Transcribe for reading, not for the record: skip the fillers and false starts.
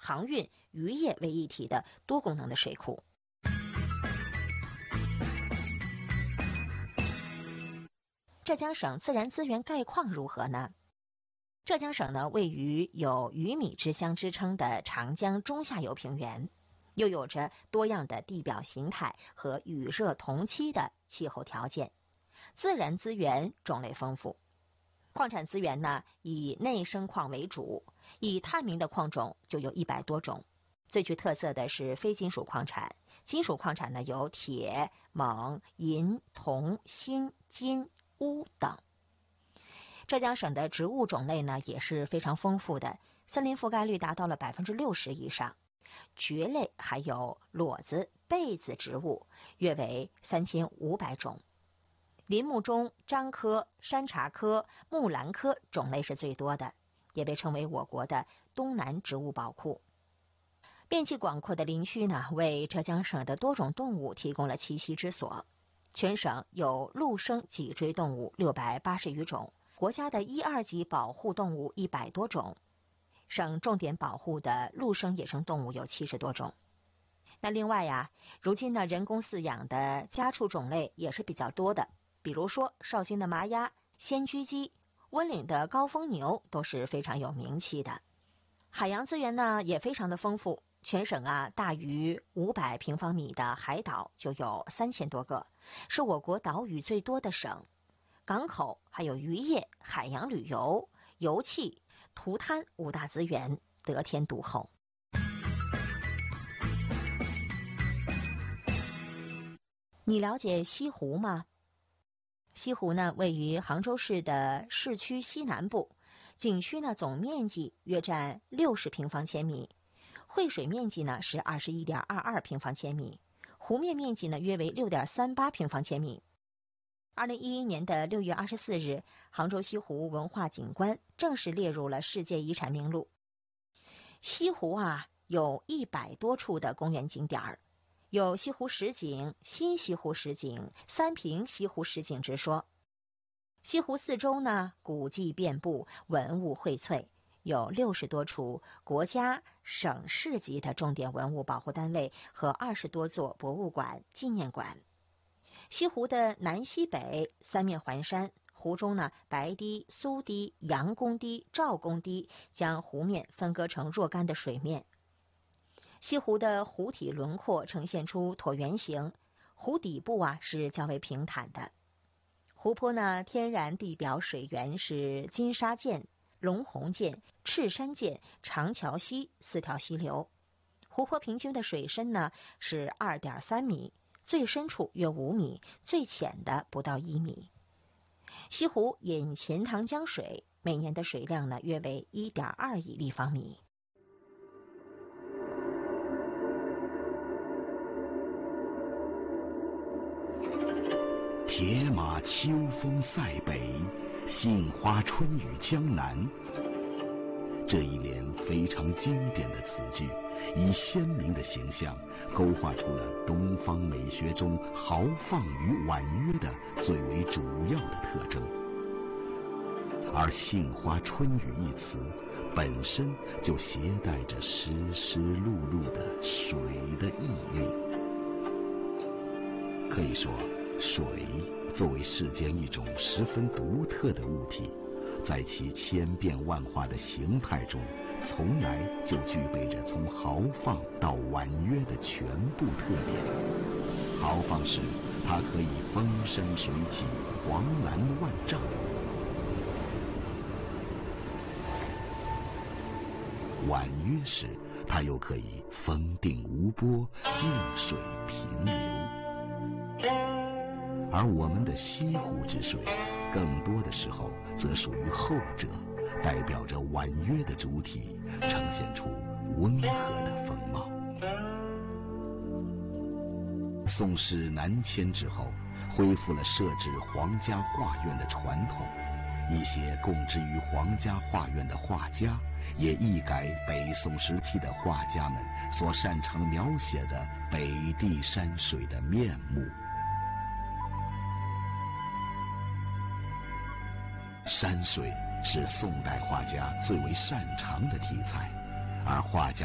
航运、渔业为一体的多功能的水库。浙江省自然资源概况如何呢？浙江省呢，位于有鱼米之乡之称的长江中下游平原，又有着多样的地表形态和雨热同期的气候条件，自然资源种类丰富。矿产资源呢，以内生矿为主，以探明的矿种就有100多种。最具特色的是非金属矿产，金属矿产呢有铁、锰、银、铜、锌、金、钨等。浙江省的植物种类呢也是非常丰富的，森林覆盖率达到了60%以上，蕨类还有裸子、被子植物约为3500种。林木中樟科、山茶科、木兰科种类是最多的，也被称为我国的东南植物宝库。面积广阔的林区呢，为浙江省的多种动物提供了栖息之所。全省有陆生脊椎动物680余种，国家的1、2级保护动物100多种，省重点保护的陆生野生动物有70多种。那另外呀，如今呢，人工饲养的家畜种类也是比较多的，比如说绍兴的麻鸭、仙居鸡、温岭的高峰牛都是非常有名气的。海洋资源呢也非常的丰富，全省啊大于500平方米的海岛就有3000多个，是我国岛屿最多的省。港口还有渔业、海洋旅游、油气、涂滩5大资源得天独厚。你了解西湖吗？西湖呢位于杭州市的市区西南部，景区呢总面积约占60平方千米，汇水面积呢是21.22平方千米，湖面面积呢约为6.38平方千米。2011年的6月24日，杭州西湖文化景观正式列入了世界遗产名录。西湖啊有100多处的公园景点，有西湖十景、新西湖十景、三平西湖十景之说。西湖四周呢，古迹遍布，文物荟萃，有60多处国家、省市级的重点文物保护单位和20多座博物馆、纪念馆。西湖的南西北3面环山，湖中呢白堤、苏堤、杨公堤、赵公堤将湖面分割成若干的水面。西湖的湖体轮廓呈现出椭圆形，湖底部啊是较为平坦的。湖泊呢天然地表水源是金沙涧、龙红涧、赤山涧、长桥溪4条溪流。湖泊平均的水深呢是2.3米，最深处约5米，最浅的不到1米。西湖引钱塘江水，每年的水量呢约为1.2亿立方米。 铁马秋风塞北，杏花春雨江南。这一联非常经典的词句，以鲜明的形象勾画出了东方美学中豪放与婉约的最为主要的特征。而杏花春雨一词本身就携带着湿湿漉漉的水的意蕴。可以说，水作为世间一种十分独特的物体，在其千变万化的形态中，从来就具备着从豪放到婉约的全部特点。豪放时，它可以风生水起，黄澜万丈；婉约时，它又可以风定无波，静水平流。而我们的西湖之水，更多的时候则属于后者，代表着婉约的主体，呈现出温和的风貌。宋氏南迁之后，恢复了设置皇家画院的传统，一些供职于皇家画院的画家也一改北宋时期的画家们所擅长描写的北地山水的面目。山水是宋代画家最为擅长的题材，而画家